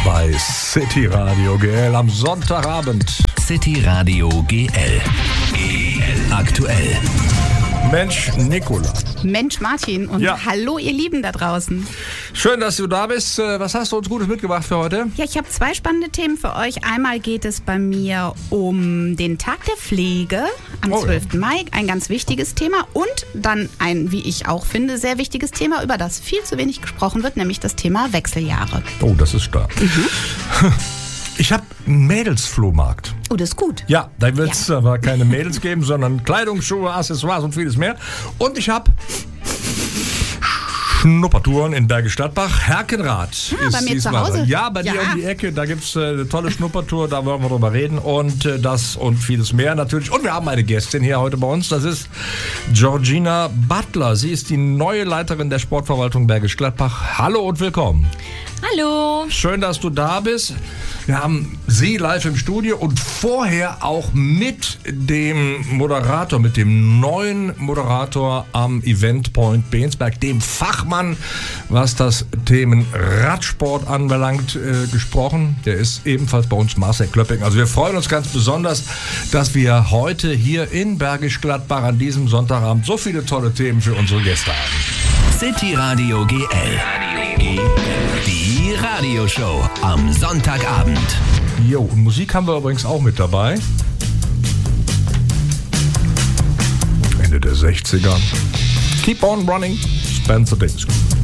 bei City Radio GL am Sonntagabend. City Radio GL. Aktuell. Mensch, Nicola. Mensch, Martin und hallo ihr Lieben da draußen. Schön, dass du da bist. Was hast du uns Gutes mitgebracht für heute? Ja, ich habe 2 spannende Themen für euch. Einmal geht es bei mir um den Tag der Pflege am 12. Mai, ein ganz wichtiges Thema. Und dann ein, wie ich auch finde, sehr wichtiges Thema, über das viel zu wenig gesprochen wird, nämlich das Thema Wechseljahre. Oh, das ist stark. Ich habe einen Mädelsflohmarkt. Oh, das ist gut. Ja, da wird es aber keine Mädels geben, sondern Kleidung, Schuhe, Accessoires und vieles mehr. Und ich habe Schnuppertouren in Bergisch Gladbach. Herkenrath ist bei mir zu diesmal. Hause. Ja, bei dir um die Ecke. Da gibt es eine tolle Schnuppertour, da wollen wir drüber reden. Und das und vieles mehr natürlich. Und wir haben eine Gästin hier heute bei uns. Das ist Georgina Butler. Sie ist die neue Leiterin der Sportverwaltung Bergisch Gladbach. Hallo und willkommen. Hallo. Schön, dass du da bist. Wir haben Sie live im Studio und vorher auch mit dem Moderator, mit dem neuen Moderator am Event Point Bensberg, dem Fachmann, was das Themen Radsport anbelangt, gesprochen. Der ist ebenfalls bei uns, Marcel Klöpping. Also wir freuen uns ganz besonders, dass wir heute hier in Bergisch Gladbach an diesem Sonntagabend so viele tolle Themen für unsere Gäste haben. City Radio GL. Die Radioshow am Sonntagabend. Jo, und Musik haben wir übrigens auch mit dabei. Ende der 60er. Keep on running, Spencer Davis.